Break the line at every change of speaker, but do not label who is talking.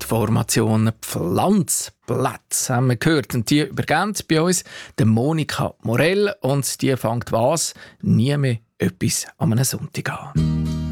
Die Formation Pflanzplätze haben wir gehört. Und die übergeben bei uns der Monika Morell. Und die fängt was? Nie mehr etwas an einem Sonntag an.